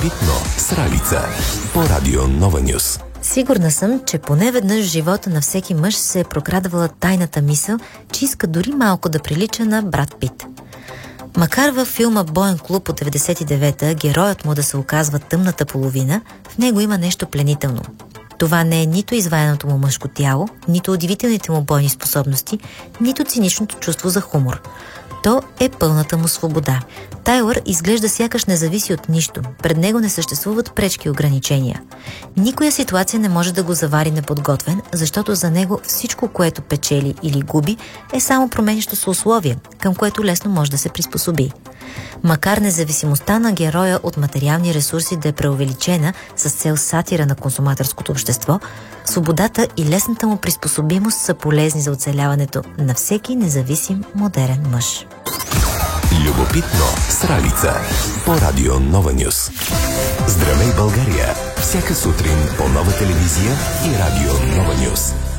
Любопитно с Ралица по радио Нова Нюс. Сигурна съм, че поне веднъж в живота на всеки мъж се е прокрадвала тайната мисъл, че иска дори малко да прилича на Брад Пит. Макар във филма «Боен клуб» от 99-та героят му да се оказва тъмната половина, в него има нещо пленително. Това не е нито изваяното му мъжко тяло, нито удивителните му бойни способности, нито циничното чувство за хумор. То е пълната му свобода. Тайлър изглежда сякаш не зависи от нищо. Пред него не съществуват пречки и ограничения. Никоя ситуация не може да го завари неподготвен, защото за него всичко, което печели или губи, е само променящо се условие, към което лесно може да се приспособи. Макар независимостта на героя от материални ресурси да е преувеличена с цел сатира на консуматорското общество, свободата и лесната му приспособимост са полезни за оцеляването на всеки независим модерен мъж. Любопитно с Ралица по радио Нова Нюс. Здравей, България! Всяка сутрин по Нова телевизия и радио Нова Нюс.